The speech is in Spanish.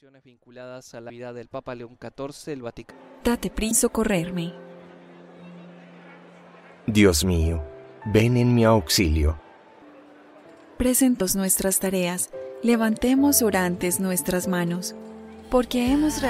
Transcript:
Cuestiones vinculadas a la vida del Papa León XIV, el Vaticano. Date prisa socorrerme. Dios mío, ven en mi auxilio. Presentamos nuestras tareas, levantemos orantes nuestras manos, porque hemos